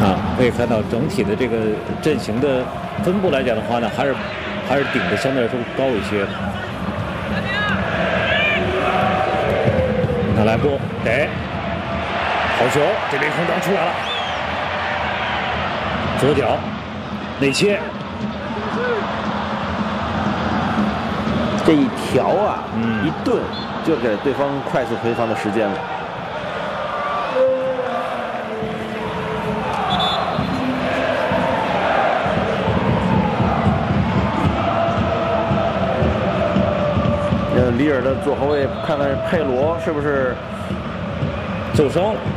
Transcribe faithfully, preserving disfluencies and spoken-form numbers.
啊，可以看到整体的这个阵型的分布来讲的话呢，还是还是顶的相对来说高一些。他来波，给好球，这边空档出来了，左脚内切， 这一调啊， 嗯， 一顿就给对方快速回防的时间了。 呃，里尔的左后卫，看看佩罗是不是受伤了？